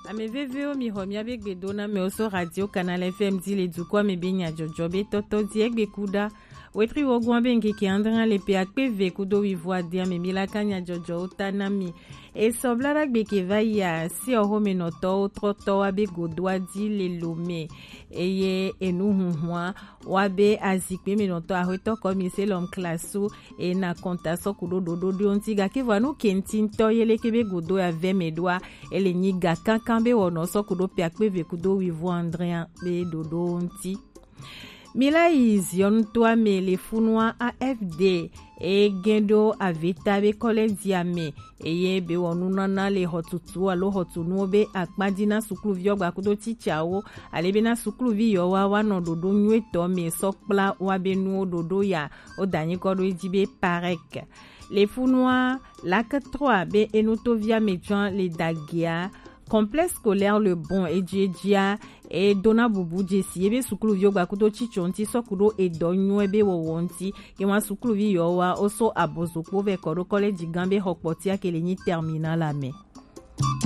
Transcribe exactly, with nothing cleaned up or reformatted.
Ameveveo mihomia begbe dona me oso radio Canal F M di le dukwa me benya jojo be toto di egbe kuda wetri wogwa bengi ki andra le pe akpe ve kudo wivwa dia me milaka nya jojo utanami e soblara gbe ke vaya si oho me noto troto abe godwa di le lome eye enu hunhwa wabe azikpe me noto ahoto komi se lom klasu e na konta so kudo dodo di ontiga ke vanu kentin to yele kebe godo ya ve medwa ele nyiga kankan be wono so kudo pe akpe ve kudo wivwa andrea be dodo onti Mila izion toa me le funwa A F D e gendo avita be kole diame e ye be wonunana le hotutu alo hotunu be akpadina sukluvi ogba kudo tichawo alebe na sukluvi yo wa wano dodo nyweto me sokpla wa be nu dodo ya odanyi kodo ejibe parek le funwa lac trois be enotovia mejan le dagia complexe scolaire le bon ejejia e dona bubu jesi ebe sukulu vyo gba kudo chichonti sokudo e donyo ebe wonti ke wa sukulu vyo wa oso abozo pove koro college gambe hokpotia ke le ni terminal ame